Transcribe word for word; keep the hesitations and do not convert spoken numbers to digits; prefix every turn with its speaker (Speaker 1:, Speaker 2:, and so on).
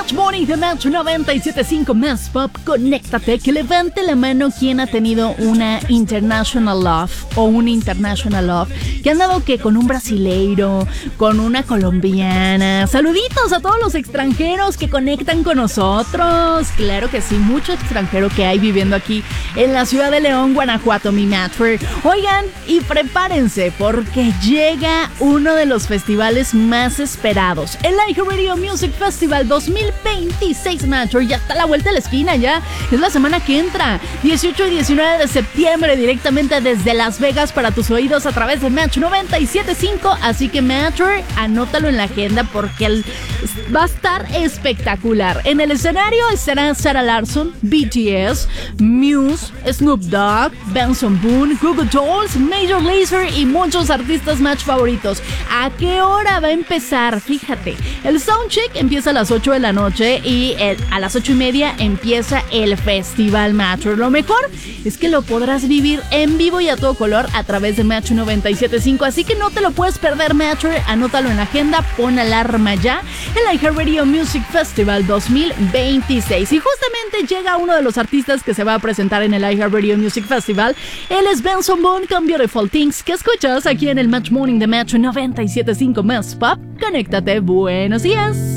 Speaker 1: Match Morning de Match noventa y siete punto cinco Más Pop. Conéctate, que levante la mano quien ha tenido una International Love o un International Love, que han dado que con un brasileiro, con una colombiana. Saluditos a todos los extranjeros que conectan con nosotros. Claro que sí, mucho extranjero que hay viviendo aquí en la ciudad de León, Guanajuato, mi Matcher. Oigan, y prepárense porque llega uno de los festivales más esperados, el iHeartRadio Music Festival dos mil veintiséis, Matcher. Ya está a la vuelta de la esquina, ya es la semana que entra, dieciocho y diecinueve de septiembre, directamente desde Las Vegas para tus oídos a través de Match noventa y siete punto cinco. Así que Matcher, anótalo en la agenda porque el, va a estar espectacular. En el escenario estarán Sarah Larsson, B T S, Muse, Snoop Dogg, Benson Boone, Google Dolls, Major Lazer y muchos artistas Match favoritos. ¿A qué hora va a empezar? Fíjate, el soundcheck empieza a las ocho de la noche y el, a las ocho y media empieza el festival Matcher. Lo mejor es que lo podrás vivir en vivo y a todo color a través de Match noventa y siete punto cinco, así que no te lo puedes perder, Matcher. Anótalo en la agenda, pon alarma ya. El iHeartRadio Music Festival dos mil veintiséis. Y justamente llega uno de los artistas que se va a presentar en el iHeartRadio Music Festival. Él es Benson Boone con Beautiful Things, que escuchas aquí en el Match Morning de Match noventa y siete punto cinco Más Pop. Conéctate, buenos días.